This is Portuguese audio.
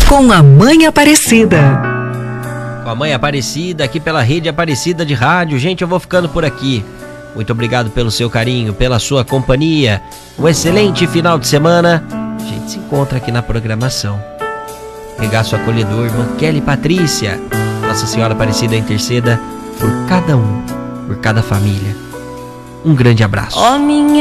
Com a Mãe Aparecida. Com a Mãe Aparecida, aqui pela Rede Aparecida de Rádio. Gente, eu vou ficando por aqui. Muito obrigado pelo seu carinho, pela sua companhia. Um excelente final de semana. A gente se encontra aqui na programação. Regaço acolhedor, irmã Kelly Patrícia. Nossa Senhora Aparecida interceda por cada um, por cada família. Um grande abraço.